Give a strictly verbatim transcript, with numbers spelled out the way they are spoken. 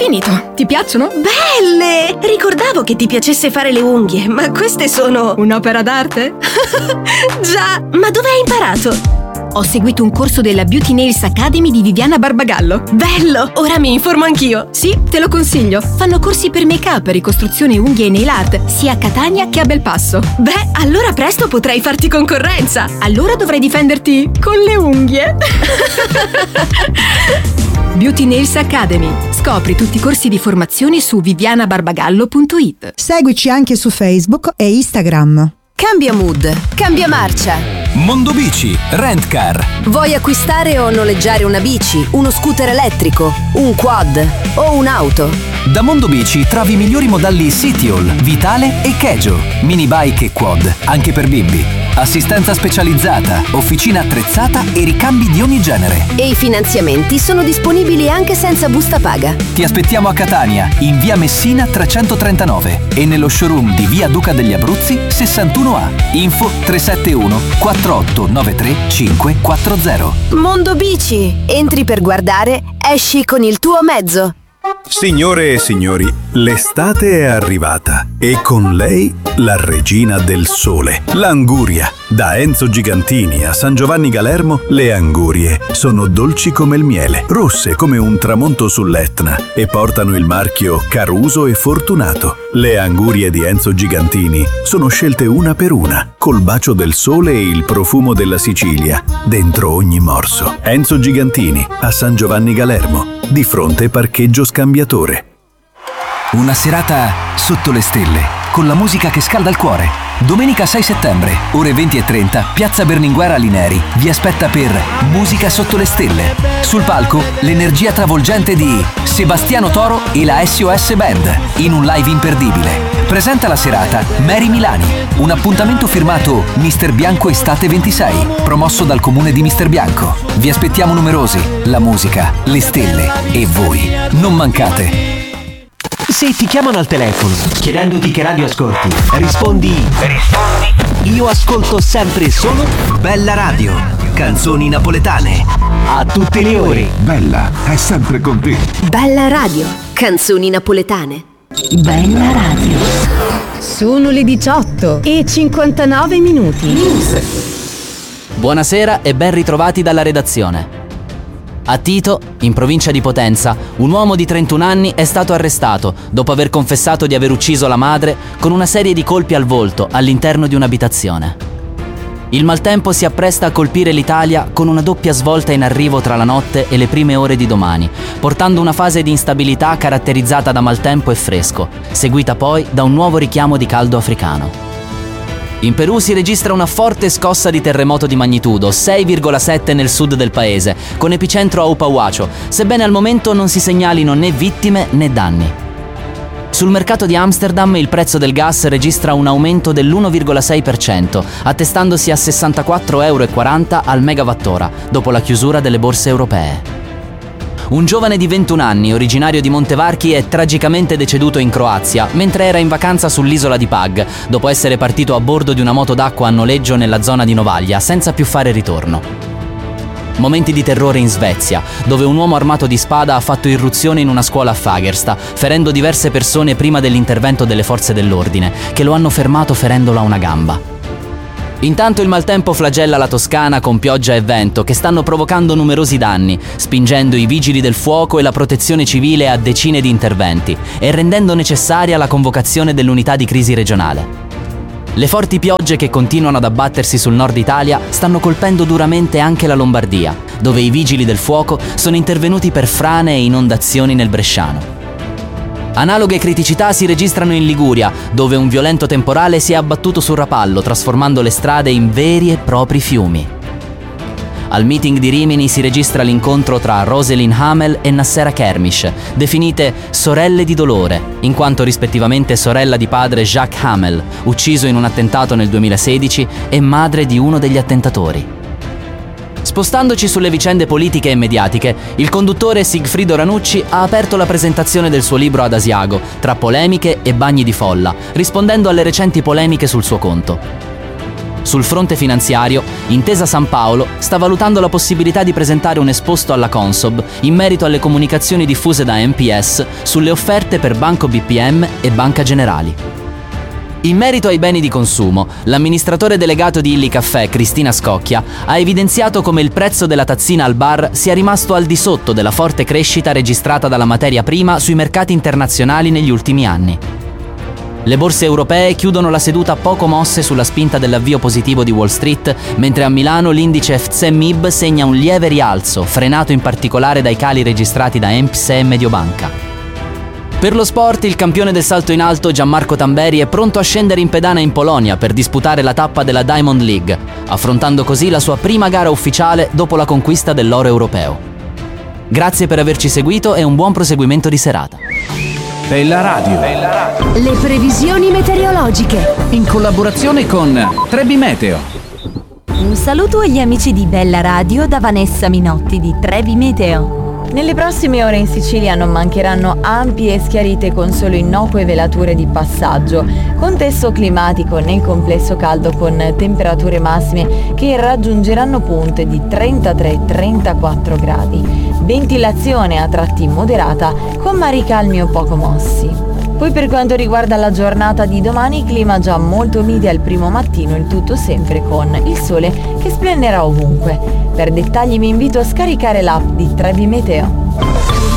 finito. Ti piacciono? Belle! Ricordavo che ti piacesse fare le unghie, ma queste sono... Un'opera d'arte? Già, ma dove hai imparato? Ho seguito un corso della Beauty Nails Academy di Viviana Barbagallo. Bello! Ora mi informo anch'io. Sì, te lo consiglio. Fanno corsi per make-up, ricostruzione unghie e nail art, sia a Catania che a Belpasso. Beh, allora presto potrei farti concorrenza. Allora dovrai difenderti con le unghie. Beauty Nails Academy. Scopri tutti i corsi di formazione su viviana barbagallo punto it. Seguici anche su Facebook e Instagram. Cambia mood, cambia marcia. Mondobici, Rent Car. Vuoi acquistare o noleggiare una bici, uno scooter elettrico, un quad o un'auto? Da Mondobici trovi i migliori modelli Citiol, Vitale e Kejo, mini bike e quad, anche per bimbi. Assistenza specializzata, officina attrezzata e ricambi di ogni genere. E i finanziamenti sono disponibili anche senza busta paga. Ti aspettiamo a Catania, in via Messina trecentotrentanove e nello showroom di via Duca degli Abruzzi sessantuno A. Info tre sette uno quattro otto nove tre cinque quattro zero. Mondobici, entri per guardare, esci con il tuo mezzo. Signore e signori, l'estate è arrivata e con lei la regina del sole, l'anguria. Da Enzo Gigantini a San Giovanni Galermo, le angurie sono dolci come il miele, rosse come un tramonto sull'Etna e portano il marchio Caruso e Fortunato. Le angurie di Enzo Gigantini sono scelte una per una, col bacio del sole e il profumo della Sicilia dentro ogni morso. Enzo Gigantini a San Giovanni Galermo, di fronte parcheggio scambiatore. Una serata sotto le stelle, con la musica che scalda il cuore. Domenica sei settembre, ore venti e trenta, Piazza Berlinguer Alineri vi aspetta per Musica sotto le stelle. Sul palco, l'energia travolgente di Sebastiano Toro e la S O S Band, in un live imperdibile. Presenta la serata Mary Milani, un appuntamento firmato mister Bianco Estate ventisei, promosso dal comune di Mister Bianco. Vi aspettiamo numerosi, la musica, le stelle e voi. Non mancate! Se ti chiamano al telefono chiedendoti che radio ascolti, rispondi Rispondi Io ascolto sempre e solo Bella Radio, canzoni napoletane a tutte le ore. Bella è sempre con te. Bella Radio, canzoni napoletane. Bella Radio. Sono le diciotto e cinquantanove minuti. Buonasera e ben ritrovati dalla redazione. A Tito, in provincia di Potenza, un uomo di trentuno anni è stato arrestato dopo aver confessato di aver ucciso la madre con una serie di colpi al volto all'interno di un'abitazione. Il maltempo si appresta a colpire l'Italia con una doppia svolta in arrivo tra la notte e le prime ore di domani, portando una fase di instabilità caratterizzata da maltempo e fresco, seguita poi da un nuovo richiamo di caldo africano. In Perù si registra una forte scossa di terremoto di magnitudo sei virgola sette nel sud del paese, con epicentro a Upahuacho, sebbene al momento non si segnalino né vittime né danni. Sul mercato di Amsterdam il prezzo del gas registra un aumento dell'uno virgola sei per cento, attestandosi a sessantaquattro virgola quaranta euro al megawattora, dopo la chiusura delle borse europee. Un giovane di ventuno anni, originario di Montevarchi, è tragicamente deceduto in Croazia mentre era in vacanza sull'isola di Pag, dopo essere partito a bordo di una moto d'acqua a noleggio nella zona di Novaglia, senza più fare ritorno. Momenti di terrore in Svezia, dove un uomo armato di spada ha fatto irruzione in una scuola a Fagersta, ferendo diverse persone prima dell'intervento delle forze dell'ordine, che lo hanno fermato ferendolo a una gamba. Intanto il maltempo flagella la Toscana con pioggia e vento che stanno provocando numerosi danni, spingendo i vigili del fuoco e la protezione civile a decine di interventi e rendendo necessaria la convocazione dell'unità di crisi regionale. Le forti piogge che continuano ad abbattersi sul nord Italia stanno colpendo duramente anche la Lombardia, dove i vigili del fuoco sono intervenuti per frane e inondazioni nel Bresciano. Analoghe criticità si registrano in Liguria, dove un violento temporale si è abbattuto sul Rapallo, trasformando le strade in veri e propri fiumi. Al meeting di Rimini si registra l'incontro tra Rosalind Hamel e Nassera Kermish, definite sorelle di dolore, in quanto rispettivamente sorella di padre Jacques Hamel, ucciso in un attentato nel duemilasedici, e madre di uno degli attentatori. Spostandoci sulle vicende politiche e mediatiche, il conduttore Sigfrido Ranucci ha aperto la presentazione del suo libro ad Asiago, tra polemiche e bagni di folla, rispondendo alle recenti polemiche sul suo conto. Sul fronte finanziario, Intesa San Paolo sta valutando la possibilità di presentare un esposto alla Consob in merito alle comunicazioni diffuse da M P S sulle offerte per Banco B P M e Banca Generali. In merito ai beni di consumo, l'amministratore delegato di Illy Caffè, Cristina Scocchia, ha evidenziato come il prezzo della tazzina al bar sia rimasto al di sotto della forte crescita registrata dalla materia prima sui mercati internazionali negli ultimi anni. Le borse europee chiudono la seduta poco mosse sulla spinta dell'avvio positivo di Wall Street, mentre a Milano l'indice F T S E M I B segna un lieve rialzo, frenato in particolare dai cali registrati da M P S E e Mediobanca. Per lo sport, il campione del salto in alto Gianmarco Tamberi è pronto a scendere in pedana in Polonia per disputare la tappa della Diamond League, affrontando così la sua prima gara ufficiale dopo la conquista dell'oro europeo. Grazie per averci seguito e un buon proseguimento di serata. Bella Radio. Bella Radio. Le previsioni meteorologiche. In collaborazione con Trebi Meteo. Un saluto agli amici di Bella Radio da Vanessa Minotti di Trebi Meteo. Nelle prossime ore in Sicilia non mancheranno ampie e schiarite con solo innocue velature di passaggio, contesto climatico nel complesso caldo con temperature massime che raggiungeranno punte di trentatré trentaquattro gradi, ventilazione a tratti moderata con mari calmi o poco mossi. Poi per quanto riguarda la giornata di domani, clima già molto mite al primo mattino, il tutto sempre con il sole che splenderà ovunque. Per dettagli vi invito a scaricare l'app di Trebi Meteo.